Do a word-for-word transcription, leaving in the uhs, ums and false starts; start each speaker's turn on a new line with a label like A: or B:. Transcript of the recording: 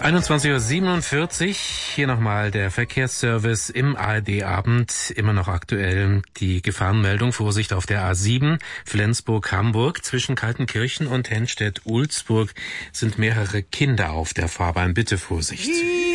A: einundzwanzig Uhr siebenundvierzig, hier nochmal der Verkehrsservice im A R D-Abend, immer noch aktuell die Gefahrenmeldung, Vorsicht auf der A sieben, Flensburg-Hamburg, zwischen Kaltenkirchen und Henstedt-Ulzburg sind mehrere Kinder auf der Fahrbahn, bitte Vorsicht.